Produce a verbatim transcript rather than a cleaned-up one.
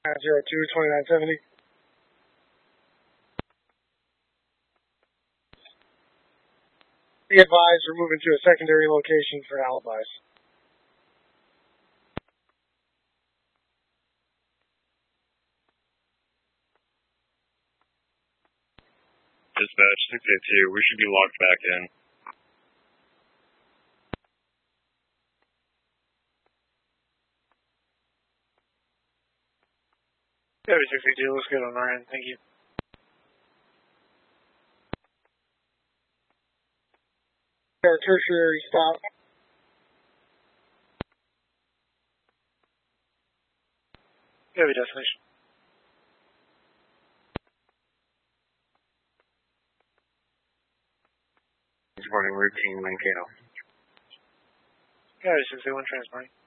zero two, twenty-nine seventy. Be advised, we're moving to a secondary location for alibis. Dispatch six eighty-two, we should be locked back in. Yeah, six eighty-two, looks good on our end, thank you. Our tertiary stop. Yeah, destination. Transporting routine Mankato. Yeah, six eighty-one transporting.